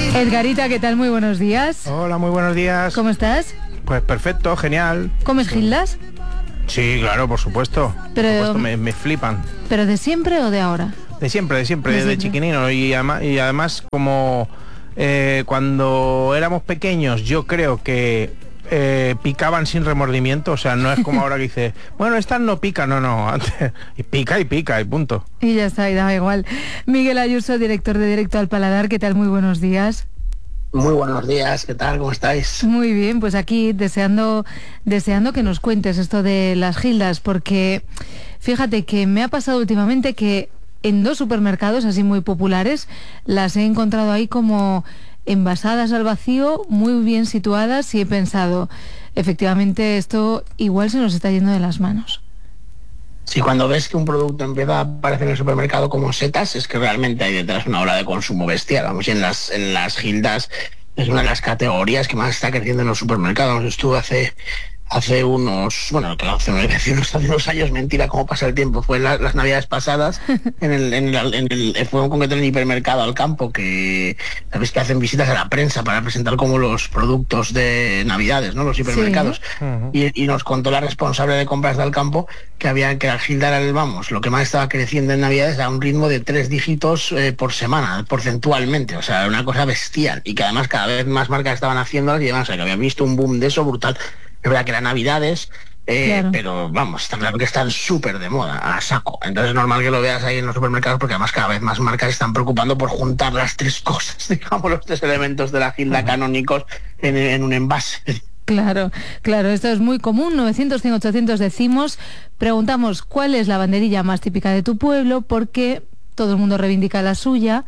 Edgarita, ¿qué tal? Muy buenos días. Hola, muy buenos días. ¿Cómo estás? Pues perfecto, genial. ¿Comes gildas? Sí, claro, por supuesto. Pero, me flipan. ¿Pero de siempre o de ahora? De siempre, desde chiquinino. Y además como cuando éramos pequeños, yo creo que picaban sin remordimiento. O sea, no es como ahora que dice, bueno, estas no pican, no. Antes, y pica y punto. Y ya está, y daba igual. Miguel Ayuso, director de Directo al Paladar, ¿qué tal? Muy buenos días. Muy buenos días, ¿qué tal? ¿Cómo estáis? Muy bien, pues aquí deseando que nos cuentes esto de las gildas, porque fíjate que me ha pasado últimamente que en 2 supermercados así muy populares las he encontrado ahí como envasadas al vacío, muy bien situadas, y he pensado, efectivamente esto igual se nos está yendo de las manos. Sí, cuando ves que un producto empieza a aparecer en el supermercado como setas, es que realmente hay detrás una ola de consumo bestial. Vamos, y en las gildas es una de las categorías que más está creciendo en los supermercados. Estuve hace unos años, mentira, cómo pasa el tiempo, fue las navidades pasadas, fue un concreto en el hipermercado Al Campo, que sabéis que hacen visitas a la prensa para presentar como los productos de navidades, ¿no? Los hipermercados. Sí. Uh-huh. Y nos contó la responsable de compras de Al Campo que la gilda era lo que más estaba creciendo en navidades a un ritmo de 3 dígitos por semana, porcentualmente, o sea, una cosa bestial, y que además cada vez más marcas estaban haciéndolas y demás, o sea, que habían visto un boom de eso brutal. Es verdad que eran navidades, claro, pero vamos, está claro que están súper de moda, a saco. Entonces es normal que lo veas ahí en los supermercados, porque además cada vez más marcas están preocupando por juntar las 3 cosas, digamos, los 3 elementos de la gilda canónicos en un envase. Claro, esto es muy común. 900, 100, 800 decimos, preguntamos cuál es la banderilla más típica de tu pueblo, porque todo el mundo reivindica la suya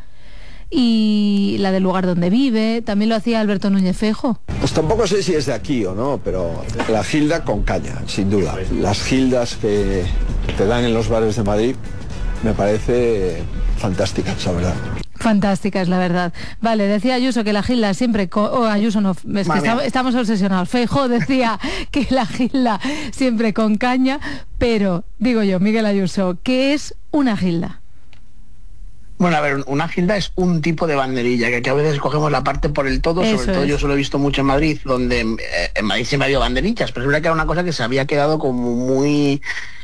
y la del lugar donde vive. También lo hacía Alberto Núñez Feijóo. Pues tampoco sé si es de aquí o no, pero la gilda con caña, sin duda. Las gildas que te dan en los bares de Madrid me parece fantásticas, la verdad. Fantástica es la verdad. Vale, decía Ayuso que la gilda siempre... Ayuso no, es que estamos obsesionados. Feijóo decía que la gilda siempre con caña, pero, digo yo, Miguel Ayuso, ¿qué es una gilda? Bueno, a ver, una gilda es un tipo de banderilla, que a veces cogemos la parte por el todo, sobre todo yo se lo he visto mucho en Madrid, donde en Madrid siempre ha habido banderillas, pero es verdad que era una cosa que se había quedado como muy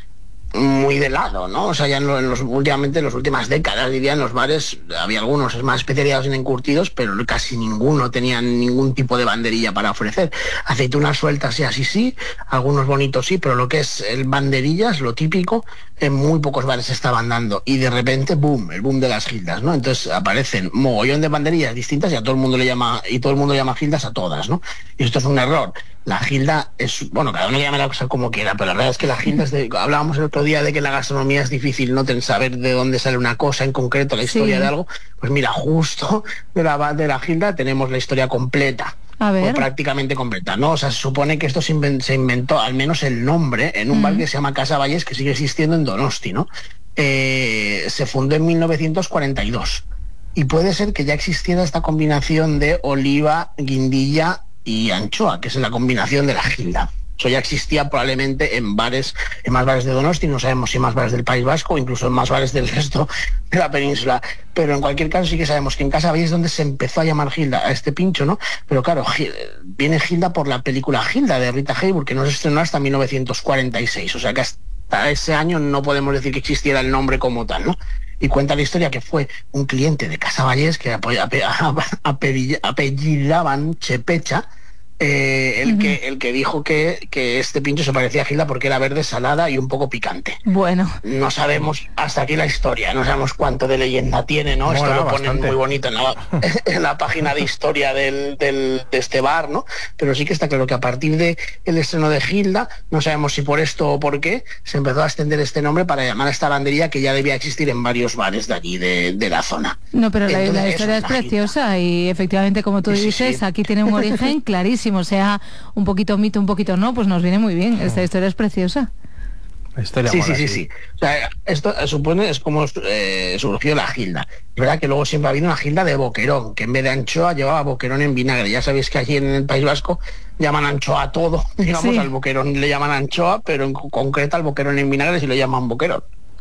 de lado, ¿no? O sea, ya últimamente, en las últimas décadas, diría, en los bares había algunos más especializados en encurtidos, pero casi ninguno tenía ningún tipo de banderilla para ofrecer. Aceitunas sueltas y así sí, algunos bonitos sí, pero lo que es el banderillas, lo típico, en muy pocos bares se estaban dando. Y de repente, boom, el boom de las gildas, ¿no? Entonces aparecen mogollón de banderillas distintas y a todo el mundo le llama gildas a todas, ¿no? Y esto es un error. La gilda es, bueno, cada uno llama la cosa como quiera, pero la verdad es que la gilda hablábamos el otro día de que la gastronomía es difícil no saber de dónde sale una cosa en concreto, la historia de algo. Pues mira, justo de la gilda tenemos la historia completa. A ver. O prácticamente completa, ¿no? O sea, se supone que esto se inventó, al menos el nombre, en un bar que se llama Casa Valles, que sigue existiendo en Donosti, ¿no? Se fundó en 1942. Y puede ser que ya existiera esta combinación de oliva, guindilla y anchoa, que es la combinación de la gilda. Eso ya existía probablemente en más bares de Donosti, no sabemos si en más bares del País Vasco o incluso en más bares del resto de la península, pero en cualquier caso sí que sabemos que en Casa Valle es donde se empezó a llamar gilda a este pincho, ¿no? Pero claro, viene gilda por la película Gilda de Rita Hayworth, que no se estrenó hasta 1946, o sea que hasta ese año no podemos decir que existiera el nombre como tal, ¿no? Y cuenta la historia que fue un cliente de Casa Vallés que apellidaban Chepecha, el que dijo que este pincho se parecía a gilda porque era verde, salada y un poco picante. Bueno. No sabemos hasta aquí la historia, no sabemos cuánto de leyenda tiene, ¿no? Esto lo ponen bastante. Muy bonito en la página de historia de este bar, ¿no? Pero sí que está claro que a partir del estreno de Gilda, no sabemos si por esto o por qué, se empezó a extender este nombre para llamar a esta bandería que ya debía existir en varios bares de allí, de la zona. No, pero la historia es preciosa y efectivamente, como tú dices, aquí tiene un origen clarísimo. Sea un poquito mito, un poquito no, pues nos viene muy bien. Esta historia es preciosa. Sí. O sea, esto supone es como surgió la gilda. Es verdad que luego siempre ha habido una gilda de boquerón, que en vez de anchoa llevaba boquerón en vinagre. Ya sabéis que allí en el País Vasco llaman anchoa a todo, digamos, al boquerón le llaman anchoa, pero en concreto al boquerón en vinagre sí lo llaman boquerón.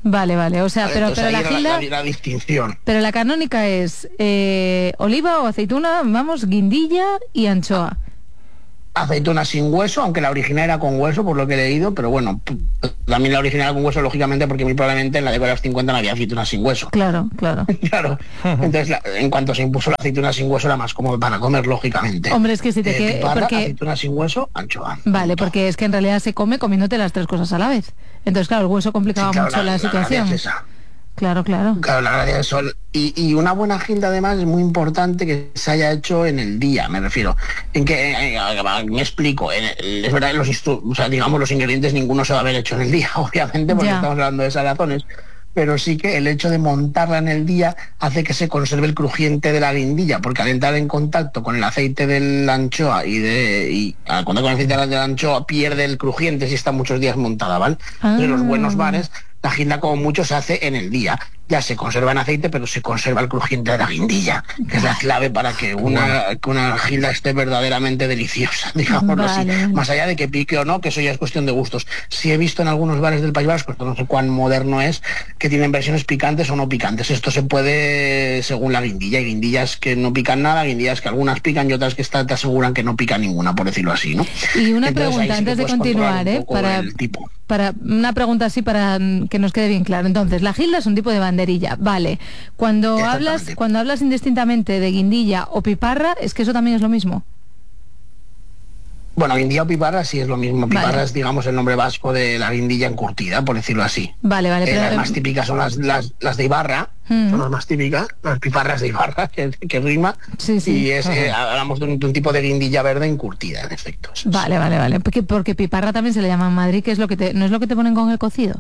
Vale, o sea, pero la gilda... La distinción. Pero la canónica es oliva o aceituna, vamos, guindilla y anchoa. Aceituna sin hueso, aunque la original era con hueso, por lo que he leído, pero bueno, también la original con hueso, lógicamente, porque muy probablemente en la década de los 50 no había aceituna sin hueso. Claro. Claro. Entonces, en cuanto se impuso la aceituna sin hueso, era más cómodo para comer, lógicamente. Hombre, es que si te queda... Porque... aceituna sin hueso, anchoa. Vale, porque es que en realidad se come comiéndote las 3 cosas a la vez. Entonces, claro, el hueso complicaba mucho la situación. Claro. Claro, la gracia del sol. Y una buena gilda, además, es muy importante que se haya hecho en el día, me refiero. En que, me explico, es verdad que los ingredientes ninguno se va a haber hecho en el día, obviamente, porque estamos hablando de salazones, pero sí que el hecho de montarla en el día hace que se conserve el crujiente de la guindilla, porque al entrar en contacto con el aceite de la anchoa y al contacto con el aceite de la anchoa pierde el crujiente si está muchos días montada, ¿vale? En los buenos bares la gilda como mucho se hace en el día. Ya se conserva en aceite, pero se conserva el crujiente de la guindilla, que es la clave para que una gilda esté verdaderamente deliciosa, digámoslo así. Más allá de que pique o no, que eso ya es cuestión de gustos. Sí he visto en algunos bares del País Vasco, esto no sé cuán moderno es, que tienen versiones picantes o no picantes. Esto se puede según la guindilla. Hay guindillas que no pican nada, guindillas que algunas pican y otras que te aseguran que no pican ninguna, por decirlo así, ¿no? Y una pregunta antes de continuar, para una pregunta así para que nos quede bien claro. Entonces, la gilda es un tipo de banderilla, vale. Cuando hablas indistintamente de guindilla o piparra, es que eso también es lo mismo. Bueno, guindilla o piparra sí es lo mismo. Piparra es, digamos, el nombre vasco de la guindilla encurtida, por decirlo así. Vale. Pero, las más típicas son las de Ibarra, son las más típicas, las piparras de Ibarra, que rima. Sí. Y hablamos de un tipo de guindilla verde encurtida, en efecto. Vale. Porque piparra también se le llama en Madrid, que es lo que ¿no es lo que te ponen con el cocido?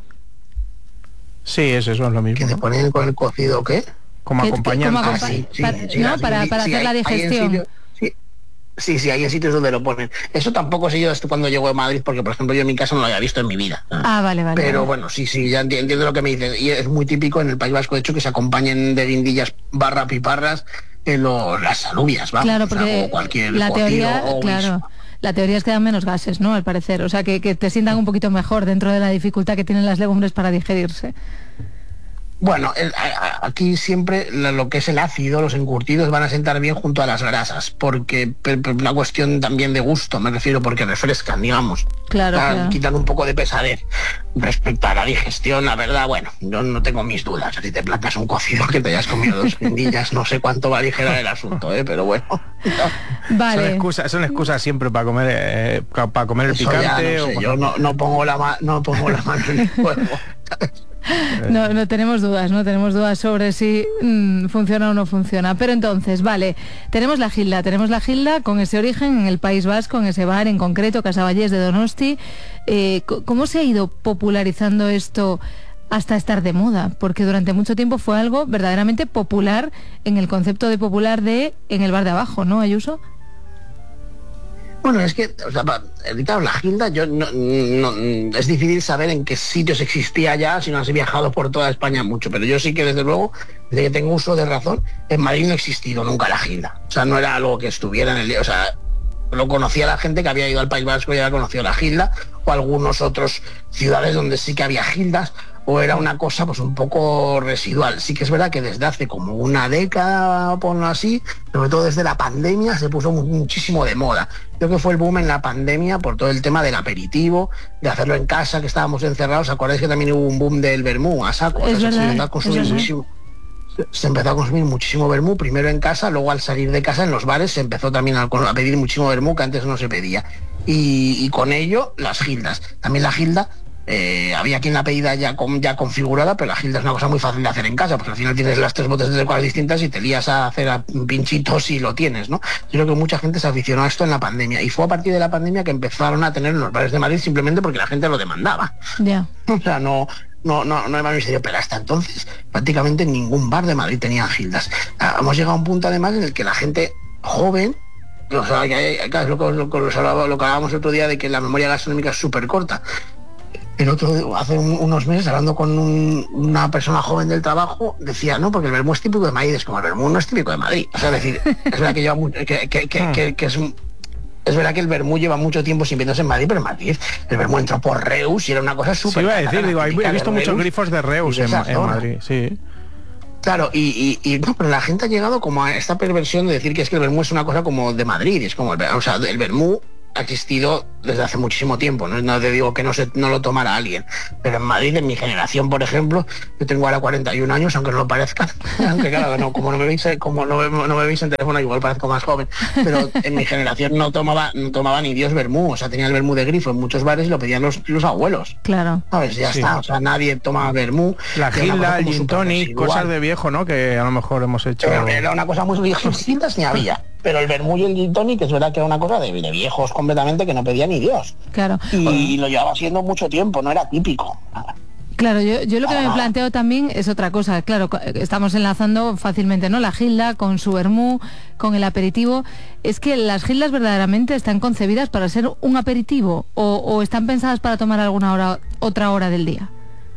Sí, eso es lo mismo. ¿Que te ponen con el cocido qué? Como acompañante. Para hacer la digestión. Sí, hay sitios donde lo ponen. Eso tampoco sé yo cuando llego a Madrid, porque por ejemplo yo en mi casa no lo había visto en mi vida. Vale. Pero bueno, sí, ya entiendo lo que me dices. Y es muy típico en el País Vasco, de hecho, que se acompañen de guindillas barra piparras en las alubias, vamos. Claro, porque o cualquier la teoría es que dan menos gases, ¿no? Al parecer. O sea, que te sientan un poquito mejor dentro de la dificultad que tienen las legumbres para digerirse. Bueno, aquí siempre lo que es el ácido, los encurtidos van a sentar bien junto a las grasas, porque una cuestión también de gusto, me refiero, porque refrescan, digamos. Claro. Quitan un poco de pesadez. Respecto a la digestión, la verdad, bueno, yo no tengo mis dudas. Si te plantas un cocido que te hayas comido 2 guindillas, no sé cuánto va a aligerar el asunto, pero bueno. Vale. Son excusas siempre para comer el picante. Ya, no sé, yo no pongo la mano en el fuego. No tenemos dudas sobre si funciona o no funciona. Pero entonces, vale, tenemos la gilda con ese origen en el País Vasco, en ese bar en concreto, Casaballés de Donosti. ¿Cómo se ha ido popularizando esto hasta estar de moda? Porque durante mucho tiempo fue algo verdaderamente popular en el concepto de popular en el bar de abajo, ¿no, Ayuso? Bueno, es que, claro, la gilda, es difícil saber en qué sitios existía ya, si no has viajado por toda España mucho, pero yo sí que desde luego, desde que tengo uso de razón, en Madrid no ha existido nunca la gilda. O sea, no era algo que estuviera en el día, o sea, lo conocía la gente que había ido al País Vasco y había conocido la gilda, o algunos otros ciudades donde sí que había gildas, o era una cosa pues un poco residual. Sí que es verdad que desde hace como una década, ponlo así, sobre todo desde la pandemia, se puso muchísimo de moda. Creo que fue el boom en la pandemia por todo el tema del aperitivo, de hacerlo en casa, que estábamos encerrados. ¿Acordáis que también hubo un boom del vermú a saco? Se empezó a consumir muchísimo vermú, primero en casa, luego al salir de casa en los bares se empezó también a pedir muchísimo vermú que antes no se pedía. Y con ello las gildas. También la gilda, había quien la pedida ya configurada, pero la gilda es una cosa muy fácil de hacer en casa, porque al final tienes las 3 botes de licuados distintas y te lías a hacer pinchitos y lo tienes, ¿no? Yo creo que mucha gente se aficionó a esto en la pandemia, y fue a partir de la pandemia que empezaron a tener en los bares de Madrid simplemente porque la gente lo demandaba. Ya. O sea, no hay más misterio, pero hasta entonces prácticamente ningún bar de Madrid tenía gildas. Hemos llegado a un punto además en el que la gente joven, o sea, lo que hablábamos el otro día de que la memoria gastronómica es súper corta. Hace unos meses, hablando con una persona joven del trabajo, decía, no, porque el vermú es típico de Madrid. Es como, el vermú no es típico de Madrid. O sea, es decir, es verdad que lleva mucho, que Es verdad que el vermú lleva mucho tiempo sin venderse en Madrid, pero en Madrid el vermú entró por Reus y era una cosa súper... Sí, iba a decir, digo, he visto muchos grifos de Reus en Madrid, sí. Claro, y no, pero la gente ha llegado como a esta perversión de decir que es que el vermú es una cosa como de Madrid, es como, o sea, el vermú ha existido desde hace muchísimo tiempo, no te digo que no lo tomara alguien, pero en Madrid, en mi generación, por ejemplo, yo tengo ahora 41 años, aunque no lo parezca, aunque claro, no, como no me veis en teléfono, igual parezco más joven, pero en mi generación no tomaba ni Dios vermú, o sea, tenía el vermú de grifo en muchos bares y lo pedían los abuelos. Claro. ¿Sabes? Ya está, o sea, nadie toma vermú. La gilda, el gin tonic, cosas de viejo, ¿no? Que a lo mejor hemos hecho... Pero era una cosa muy vieja, gildas ni había. Pero el vermú y el gin tonic, que es verdad que era una cosa de viejos completamente que no pedía ni Dios. Claro. Y lo llevaba haciendo mucho tiempo, no era típico. Claro, yo lo que me planteo también es otra cosa. Claro, estamos enlazando fácilmente, ¿no? La gilda con su vermú, con el aperitivo. ¿Es que las gildas verdaderamente están concebidas para ser un aperitivo o están pensadas para tomar otra hora del día?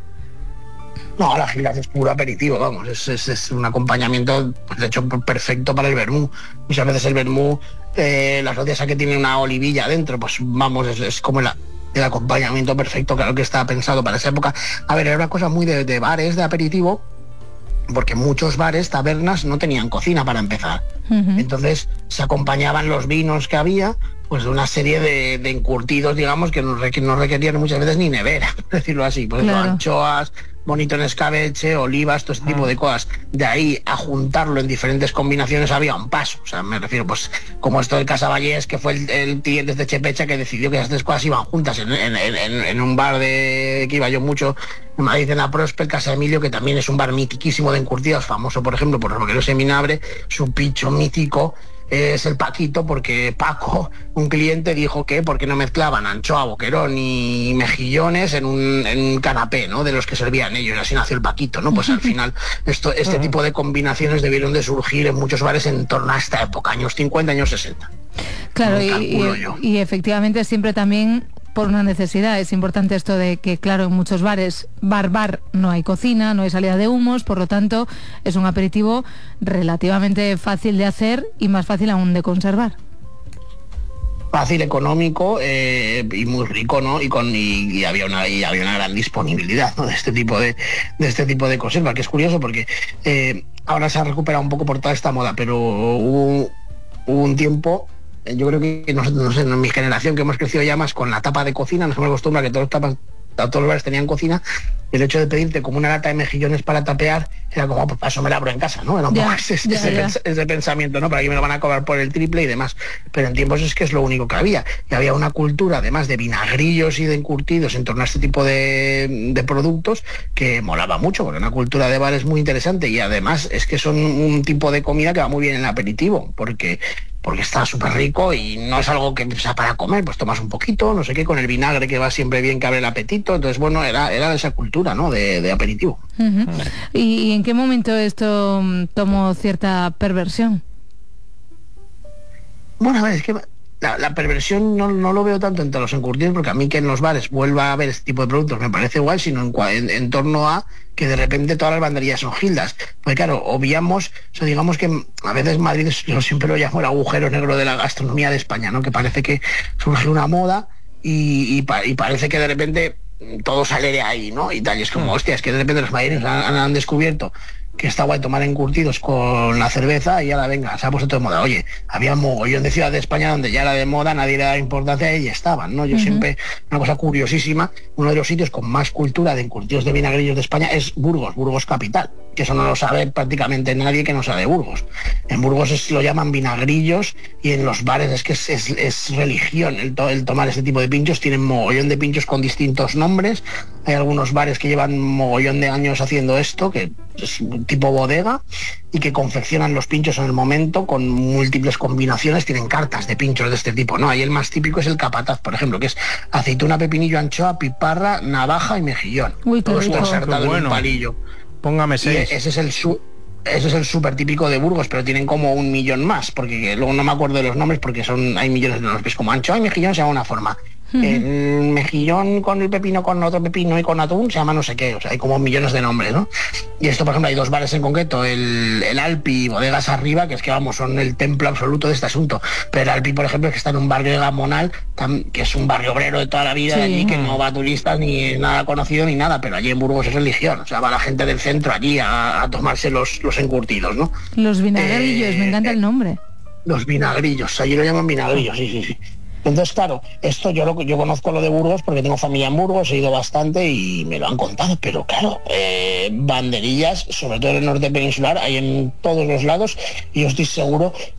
No, la gilda es puro aperitivo, vamos, es un acompañamiento, pues, de hecho, perfecto para el vermú. Muchas veces el vermú, las gracias a que tiene una olivilla dentro, pues vamos, es como el acompañamiento perfecto, claro que estaba pensado para esa época. A ver, era una cosa muy de bares, de aperitivo, porque muchos bares, tabernas, no tenían cocina para empezar. Entonces se acompañaban los vinos que había, pues de una serie de encurtidos, digamos, que no requerían muchas veces ni nevera, por decirlo así. Por ejemplo, anchoas, bonito en escabeche, olivas, todo este tipo de cosas. De ahí a juntarlo en diferentes combinaciones había un paso. O sea, me refiero, pues, como esto del Casaballés, que fue el tío desde Chepecha que decidió que las tres cosas iban juntas en un bar que iba yo mucho en Madrid, en la Prosper, Casa Emilio, que también es un bar mitiquísimo de encurtidos, famoso, por ejemplo, por Roqueros de Minabre. Su pincho mítico es el Paquito, porque Paco, un cliente, dijo que porque no mezclaban anchoa, boquerón y mejillones en un canapé, ¿no? De los que servían ellos, y así nació el Paquito, ¿no? Pues al final este tipo de combinaciones debieron de surgir en muchos bares en torno a esta época, años 50, años 60. Claro, y efectivamente siempre también por una necesidad. Es importante esto de que, claro, en muchos bares, bar, no hay cocina, no hay salida de humos, por lo tanto, es un aperitivo relativamente fácil de hacer y más fácil aún de conservar. Fácil, económico y muy rico, ¿no? Y había una gran disponibilidad, ¿no? de este tipo de conserva, que es curioso porque ahora se ha recuperado un poco por toda esta moda, pero hubo un tiempo. Yo creo que no sé, en mi generación, que hemos crecido ya más con la tapa de cocina, nos hemos acostumbrado a que todos los bares tenían cocina, y el hecho de pedirte como una lata de mejillones para tapear era como, pues para eso me la abro en casa, ¿no? Era un poco ese pensamiento, ¿no? Para aquí me lo van a cobrar por el triple y demás. Pero en tiempos es que es lo único que había. Y había una cultura, además de vinagrillos y de encurtidos en torno a este tipo de productos, que molaba mucho, porque una cultura de bares muy interesante, y además es que son un tipo de comida que va muy bien en el aperitivo, porque está súper rico y no es algo que sea para comer, pues tomas un poquito, no sé qué, con el vinagre que va siempre bien, que abre el apetito. Entonces, bueno, era de esa cultura, ¿no? De aperitivo. ¿Y en qué momento esto tomó cierta perversión? Bueno, a ver, es que la perversión no lo veo tanto entre los encurtidos, porque a mí que en los bares vuelva a haber este tipo de productos me parece igual, sino en torno a que de repente todas las banderillas son gildas. Pues claro, obviamos, o sea, digamos que a veces Madrid, yo siempre lo llamo el agujero negro de la gastronomía de España, ¿no? Que parece que surge una moda y parece que de repente todo sale de ahí, ¿no? Y tal, y es como, hostia, es que de repente los madrileños han descubierto que está guay tomar encurtidos con la cerveza y ahora venga, se ha puesto todo de moda. Oye, había un mogollón de ciudades de España donde ya era de moda, nadie le daba importancia y estaban, ¿no? Yo siempre, una cosa curiosísima, uno de los sitios con más cultura de encurtidos de vinagrillos de España es Burgos capital, que eso no lo sabe prácticamente nadie que no sabe de Burgos. En Burgos lo llaman vinagrillos, y en los bares es que es religión el tomar este tipo de pinchos. Tienen mogollón de pinchos con distintos nombres. Hay algunos bares que llevan mogollón de años haciendo esto, que es tipo bodega, y que confeccionan los pinchos en el momento con múltiples combinaciones. Tienen cartas de pinchos de este tipo, ¿no? Ahí el más típico es el capataz, por ejemplo, que es aceituna, pepinillo, anchoa, piparra, navaja y mejillón. Todo esto insertado en un palillo. Póngame 6. Ese es el súper típico de Burgos, pero tienen como 1 millón más, porque luego no me acuerdo de los nombres, porque hay millones de nombres, como anchoa y mejillón se llama una forma, El mejillón con el pepino, con otro pepino y con atún se llama no sé qué, o sea, hay como millones de nombres, ¿no? Y esto, por ejemplo, hay 2 bares en concreto, el Alpi y Bodegas Arriba, que es que vamos, son el templo absoluto de este asunto. Pero el Alpi, por ejemplo, que está en un barrio de Gamonal, que es un barrio obrero de toda la vida, de allí, que no va a turistas ni nada conocido ni nada, pero allí en Burgos es religión, o sea, va la gente del centro allí a tomarse los encurtidos, ¿no? Los vinagrillos, me encanta el nombre. Los vinagrillos, allí lo llaman vinagrillos, sí. Entonces, claro, esto yo conozco lo de Burgos porque tengo familia en Burgos, he ido bastante y me lo han contado, pero claro, banderillas, sobre todo en el norte peninsular, hay en todos los lados y yo estoy seguro